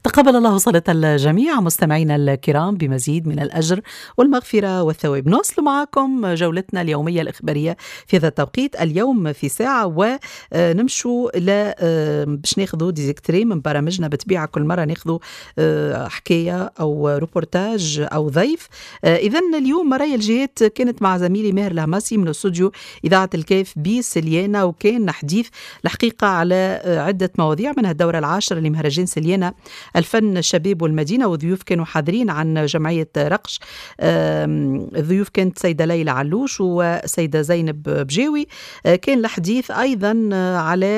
تقبل الله صلاة الجميع مستمعينا الكرام بمزيد من الأجر والمغفرة والثواب. نواصل معكم جولتنا اليومية الإخبارية في هذا التوقيت اليوم في ساعة، ونمشوا باش ناخذوا ديزيكتري من برامجنا بطبيعة. كل مرة ناخذوا حكاية أو روبورتاج أو ضيف. إذن اليوم مرايا الجهات كانت مع زميلي ماهر الهماسي من استوديو إذاعة الكيف بسليانة، وكان حديث الحقيقة على عدة مواضيع منها الدورة العاشرة لمهرجان سليانة الفن الشباب والمدينة، وضيوف كانوا حاضرين عن جمعية رقش. الضيوف كانت سيدة ليلى علوش وسيدة زينب بجاوي. كان الحديث أيضا على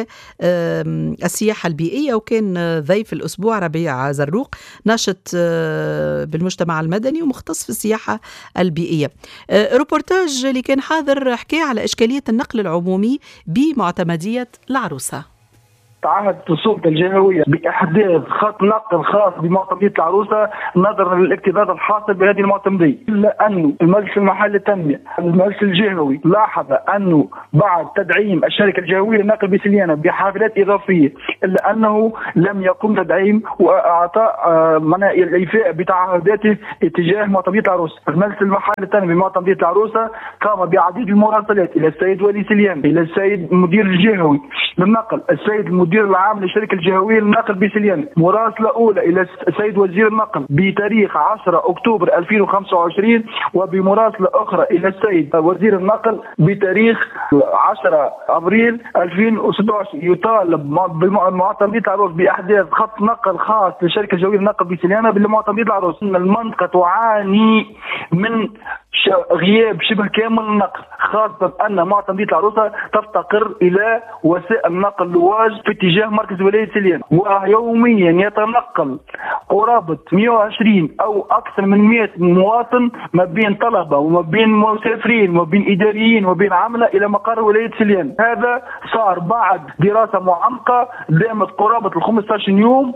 السياحة البيئية، وكان ضيف الأسبوع ربيع زروق ناشط بالمجتمع المدني ومختص في السياحة البيئية. روبورتاج اللي كان حاضر حكى على إشكالية النقل العمومي بمعتمدية العروسة. تعهدت السلطة الجهوية بإحداث خط نقل خاص بمعتمدية العروسة نظرا للاكتظاظ الحاصل بهذه المعتمدية، إلا أنه المجلس المحلي للتنمية المجلس الجهوي لاحظ أنه بعد تدعيم الشركة الجهوية للنقل بسليانة بحافلات إضافية، إلا أنه لم يقم تدعيم وأعطاء الإيفاء بتعهداته اتجاه معتمدية العروسة. المجلس المحلي للتنمية بمعتمدية العروسة قام بعديد المراسلات إلى السيد ولي سليان، إلى السيد المدير الجهوي للنقل، السيد المدير العام للشركة الجهوية للنقل بسليانة. مراسلة أولى إلى السيد وزير النقل بتاريخ 10 أكتوبر 2025، وبمراسلة أخرى إلى السيد وزير النقل بتاريخ 10 أبريل 2026 يطالب بمعتمدية العروس بإحداث خط نقل خاص للشركة الجهوية للنقل بسليانة بالمعتمدية العروس. المنطقة تعاني من غياب شبه كامل النقل، خاصة أن معتمدية العروسة تفتقر إلى وسائل نقل لواج في اتجاه مركز ولاية سليانة، ويوميا يتنقل قرابة 120 أو أكثر من 100 مواطن ما بين طلبة وما بين مسافرين وما بين إداريين وما بين عملة إلى مقر ولاية سليانة. هذا صار بعد دراسة معمقة دامت قرابة 15 يوم.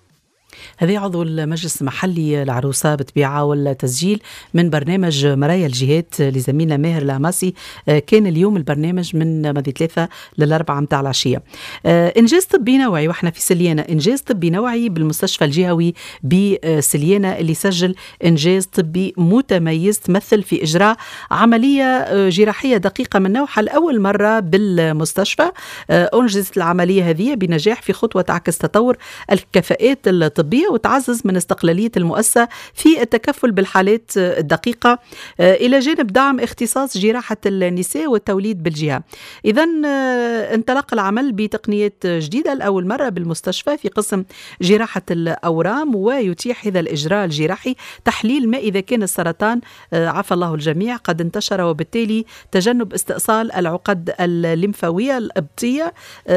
هذه عضو المجلس المحلي العروسة بطبيعة، والتسجيل من برنامج مرايا الجهات لزميلنا ماهر الهماسي. كان اليوم البرنامج من ماضي 3 ل4 متاع العشية. إنجاز طبي نوعي، وإحنا في سليانة إنجاز طبي نوعي بالمستشفى الجهوي بسليانة اللي سجل إنجاز طبي متميز تمثل في إجراء عملية جراحية دقيقة من نوعها لأول مرة بالمستشفى. أنجزت العملية هذه بنجاح في خطوة تعكس تطور الكفاءات الطبية وتعزز من استقلالية المؤسسة في التكفل بالحالات الدقيقة، إلى جانب دعم اختصاص جراحة النساء والتوليد بالجهة. إذن انطلق العمل بتقنيات جديدة لأول مرة بالمستشفى في قسم جراحة الأورام، ويتيح هذا الإجراء الجراحي تحليل ما إذا كان السرطان عفى الله الجميع قد انتشر، وبالتالي تجنب استئصال العقد الليمفاوية الإبطية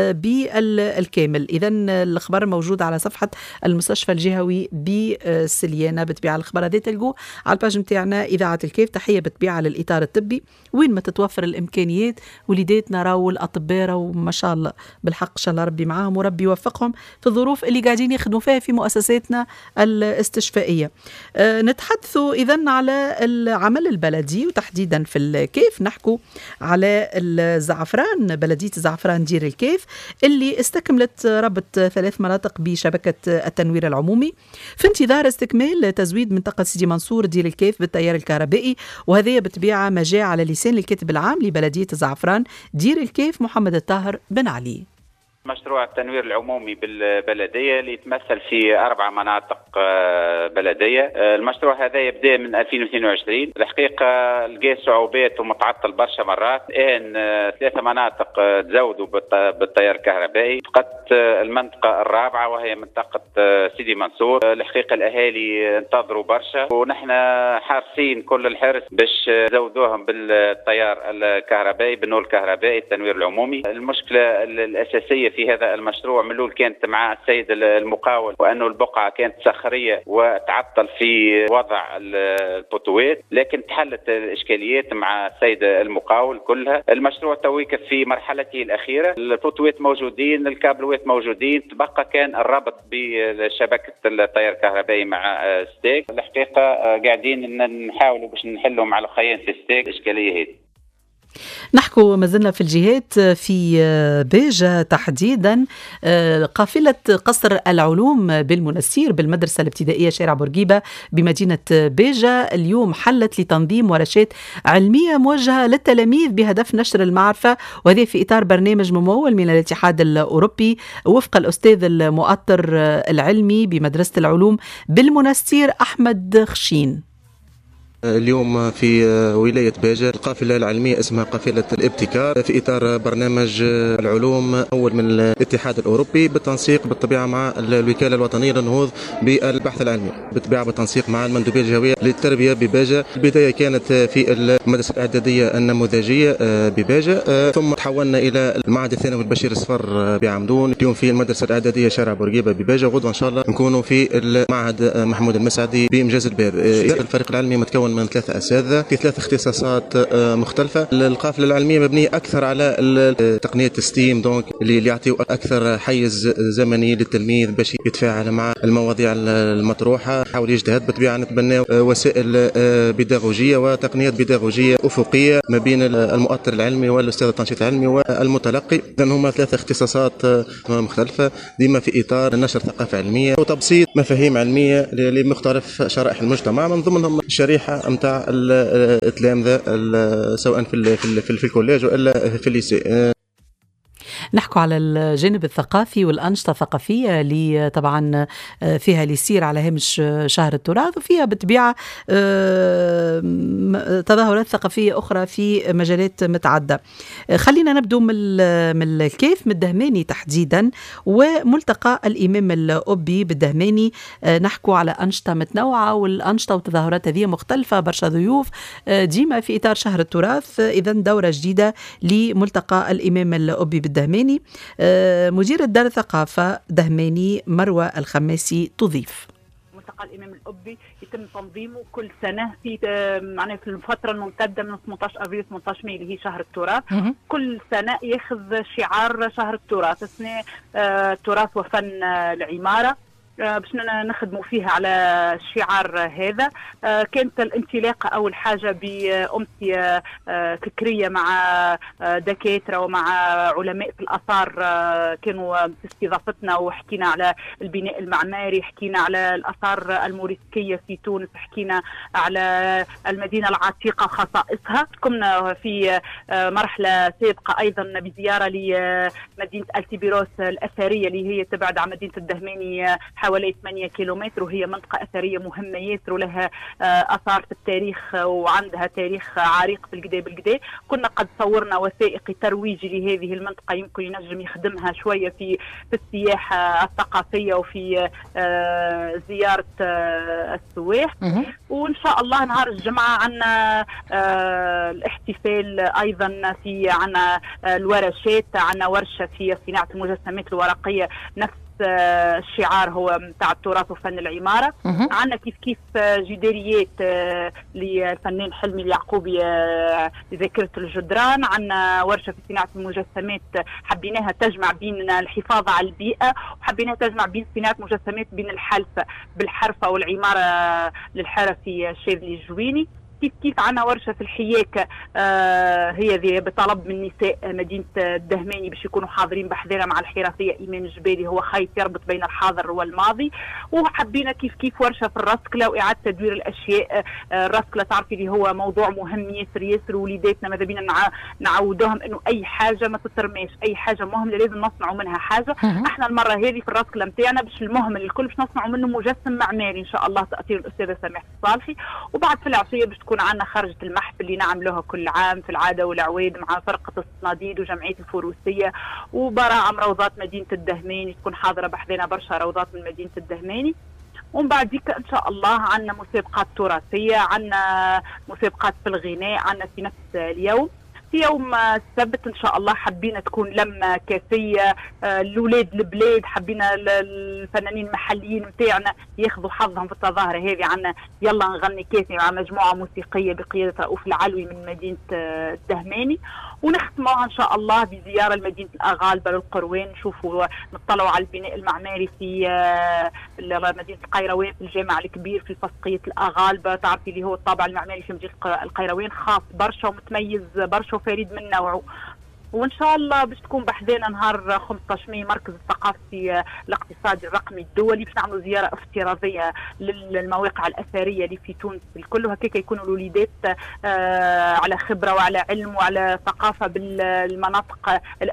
بالكامل. إذن الخبر موجود على صفحة المستشفى الجهوي بسليانة. بتبيع الخبر هذا تلقوه على الباج متاعنا إذاعة الكيف. تحية بتبيع للإطار الطبي وين ما تتوفر الإمكانيات، وليداتنا راو الأطباء راو ما شاء الله بالحق إن شاء الله ربي معاهم وربي يوفقهم في الظروف اللي قاعدين يخدموا فيها في مؤسساتنا الاستشفائية. نتحدثوا إذن على العمل البلدي، وتحديدا في الكيف نحكوا على الزعفران. بلدية الزعفران دير الكيف اللي استكملت ربط 3 مناطق بشبكة التنوير العمومي في انتظار استكمال تزويد منطقة سيدي منصور دير الكيف بالتيار الكهربائي، وهذه بطبيعة ما جاء على لسان الكاتب العام لبلدية الزعفران دير الكيف محمد الطاهر بن علي. مشروع التنوير العمومي بالبلدية اللي يتمثل في 4 مناطق بلدية. المشروع هذا يبدأ من 2022. الحقيقة لقى صعوبات ومتعطل برشا مرات. الآن 3 مناطق تزودوا بالتيار الكهربائي، فقط المنطقة الرابعة وهي منطقة سيدي منصور. الحقيقة الأهالي انتظروا برشا، ونحن حارسين كل الحرص باش نزودوهم بالتيار الكهربائي بالنور الكهربائي التنوير العمومي. المشكلة الأساسية في هذا المشروع من الأول كانت مع السيد المقاول، وأنه البقعة كانت صخرية وتعطل في وضع البوتوات، لكن تحلت الإشكاليات مع السيد المقاول كلها. المشروع تويك في مرحلته الأخيرة، البوتوات موجودين، الكابلوات موجودين، تبقى كان الربط بشبكة التيار الكهربائي مع ستيك. الحقيقة قاعدين نحاولوا باش نحلوا مع الخيان في ستيك الإشكالية هذه. نحكو ما زلنا في الجهات في بيجة تحديدا. قافلة قصر العلوم بالمنستير بالمدرسة الابتدائية شارع بورقيبة بمدينة بيجة اليوم حلت لتنظيم ورشات علمية موجهة للتلاميذ بهدف نشر المعرفة، وهذه في إطار برنامج ممول من الاتحاد الأوروبي وفق الأستاذ المؤطر العلمي بمدرسة العلوم بالمنستير أحمد خشين. اليوم في ولاية بيجة القافلة العلمية اسمها قافلة الابتكار في إطار برنامج العلوم أول من الاتحاد الأوروبي بالتنسيق بالطبيعة مع الوكالة الوطنية للنهوض بالبحث العلمي، بالطبيعة بالتنسيق مع المندوبية الجهوية للتربية ببيجة. البداية كانت في المدرسة الإعدادية النموذجية ببيجة، ثم تحولنا إلى المعهد الثانوي البشير الصفر بعمدون. اليوم في المدرسة الإعدادية شارع بورقيبة ببيجة، غدوة إن شاء الله نكونوا في المعهد محمود المسعدي بإنجاز الباب. الفريق العلمي متكون من 3 أساتذة في 3 اختصاصات مختلفة. القافلة العلمية مبنية أكثر على تقنية ستيم، دونك اللي يعطيوا أكثر حيز زمني للتلميذ باش يتفاعل مع المواضيع المطروحة، حاول يجتهد. بالطبيعة نتبنى وسائل بيداغوجية وتقنيات بيداغوجية أفقية ما بين المؤطر العلمي والأستاذ التنشيط العلمي والمتلقي. إذن هما 3 اختصاصات مختلفة ديما في إطار نشر ثقافة علمية وتبسيط مفاهيم علمة لمختلف شرائح المجتمع، من ضمنهم الشريحة متاع التلامذة سواء في الكوليج ولا في الليسي. نحكو على الجانب الثقافي والأنشطة الثقافية اللي طبعا فيها اللي يصير على هامش شهر التراث، وفيها بالطبيعة تظاهرات ثقافية أخرى في مجالات متعددة. خلينا نبدو من الكيف من الدهماني تحديدا وملتقى الإمام الأوبي بالدهماني. نحكو على أنشطة متنوعة، والأنشطة والتظاهرات هذه مختلفة، برشا ضيوف ديما في إطار شهر التراث. إذن دورة جديدة لملتقى الإمام الأوبي بالدهماني. مدير الدار الثقافة دهماني مروى الخماسي تضيف: ملتقى الإمام الأوبي يتم تنظيمه كل سنة في معناها في الفترة الممتدة من 18 أبريل 18 ماي اللي هي شهر التراث. كل سنة ياخذ شعار شهر التراث، أثناء تراث وفن العمارة، باش نخدموا فيها على الشعار هذا. كانت الانطلاقه اول حاجه بامسيه فكريه مع دكاتره ومع علماء في الاثار كانوا في استضافتنا، وحكينا على البناء المعماري، حكينا على الاثار الموريسكيه في تونس، حكينا على المدينه العتيقه وخصائصها. كنا في مرحله سابقه ايضا بزياره لمدينه التبيروس الاثريه اللي هي تبعد عن مدينه الدهماني حوالي 8 كيلومتر، وهي منطقة أثرية مهمة ياسر ولها أثار في التاريخ وعندها تاريخ عريق بالقدا. كنا قد صورنا وثائقي ترويجي لهذه المنطقة يمكن ينجم يخدمها شوية في السياحة الثقافية وفي زيارة السواح. وإن شاء الله نهار الجمعة عنا الاحتفال أيضا، في عنا الورشات، عنا ورشة في صناعة المجسمات الورقية، نفس الشعار هو متاع التراث وفن العمارة. عندنا كيف جداريات للفنان حلمي اليعقوبي لذاكرة الجدران. عندنا ورشة في صناعة المجسمات حبيناها تجمع بين الحفاظ على البيئة، وحبيناها تجمع بين صناعة مجسمات بين بالحرفة والعمارة للحرفي الشاذلي الجويني. كيف عنا ورشة في الحياكة هي ذي بطلب من نساء مدينة الدهماني باش يكونوا حاضرين بحذرة مع الحرفية إيمان جبالي، هو خيط يربط بين الحاضر والماضي. وحبينا كيف ورشة في الرسكلة وإعادة تدوير الأشياء. الرسكلة تعرفي اللي هو موضوع مهم ياسر وليداتنا ماذا بينا نعودوهم إنه أي حاجة ما تترماش، أي حاجة مهمة لازم نصنعوا منها حاجة. احنا المرة هذه في الرسكلة متاعنا باش المهم الكل باش نصنعوا منه مجسم معماري إن شاء الله تأثير الأستاذة سماح الصالحي. وبعد في العشية باش تكون عندنا خرجة المحفل اللي نعملوها كل عام في العادة والعواد مع فرقة الصناديد وجمعية الفروسية وبراعم روضات مدينة الدهماني، تكون حاضرة بحذنا برشا روضات من مدينة الدهماني. ومن بعد ذيك ان شاء الله عندنا مسابقات تراثية، عندنا مسابقات في الغناء، عندنا في نفس اليوم في يوم السبت ان شاء الله حبينا تكون لمه كافيه الاولاد البلاد، حبينا الفنانين المحليين نتاعنا ياخذوا حظهم في التظاهره هذه. عندنا يلا نغني كافي مع مجموعه موسيقيه بقياده رؤوف العلوي من مدينه الدهماني. ونختموها ان شاء الله بزياره لمدينه الاغالبه للقروان، نشوفوا نطلعوا على البناء المعماري في مدينه القيروان في الجامع الكبير في فسقيه الاغالبه، تعرفي اللي هو الطابع المعماري في مدينه القيروان خاص برشا ومتميز برشا وفريد من نوعه. وان شاء الله باش تكون بحذانا نهار 15 ماي مركز الثقافي الاقتصادي الرقمي الدولي، باش نعملوا زياره افتراضيه للمواقع الاثريه اللي في تونس الكل، وهكاك يكونوا الوليدات على خبره وعلى علم وعلى ثقافه بالمناطق